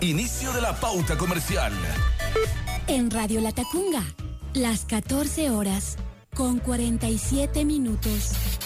Inicio de la pauta comercial. En Radio La Tacunga, las 14 horas con 47 minutos.